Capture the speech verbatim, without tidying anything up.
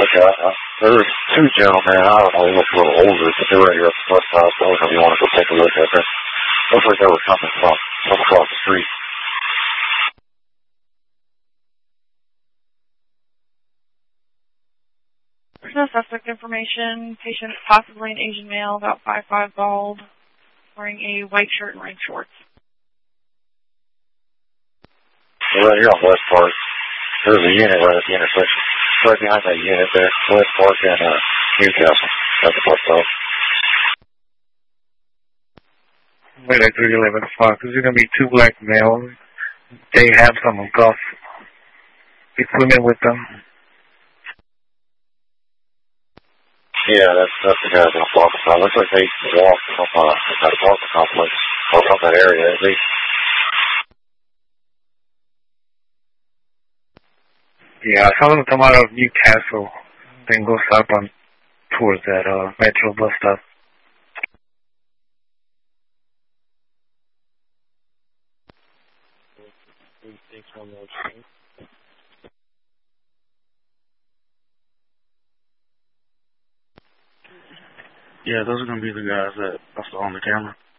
Okay, uh, there was two gentlemen, I don't know, they look a little older, but they were here at the bus stop, so I don't know if you want to go take a look at them. Looks like they were coming from, from across the street. No suspect information. Patient possibly an Asian male, about five five, bald, wearing a white shirt and red shorts. So right here on West Park, there's a unit right at the intersection. Right behind that unit there, West Park and uh, Newcastle at the bus stop. Wait at three eleven Fox. There's going to be two black males. They have some golf equipment with them. Yeah, that's that's the guys on the block side. Looks like they walked from uh, that apartment complex or from that area at least. Yeah, I saw them come out of Newcastle, then go south on towards that uh, Metro bus stop. Yeah, those are going to be the guys that I saw on the camera.